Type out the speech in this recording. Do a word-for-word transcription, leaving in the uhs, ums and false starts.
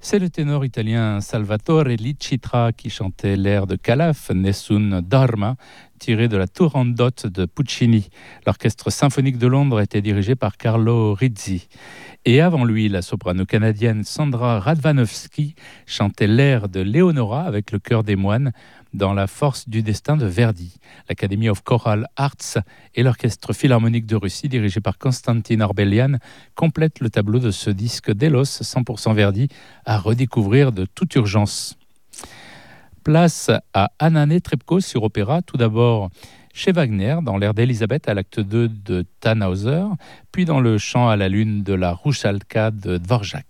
C'est le ténor italien Salvatore Licitra qui chantait l'air de Calaf, Nessun Dorma, tiré de la Turandot de Puccini. L'orchestre symphonique de Londres était dirigé par Carlo Rizzi. Et avant lui, la soprano canadienne Sandra Radvanovsky chantait l'air de Leonora avec le chœur des moines dans La force du destin de Verdi. L'Academy of Choral Arts et l'Orchestre philharmonique de Russie, dirigé par Konstantin Orbelian, complètent le tableau de ce disque d'Elos cent pour cent Verdi à redécouvrir de toute urgence. Place à Anna Netrebko sur opéra, tout d'abord chez Wagner, dans l'air d'Elisabeth à l'acte deux de Tannhauser, puis dans le chant à la lune de la Rusalka de Dvorak.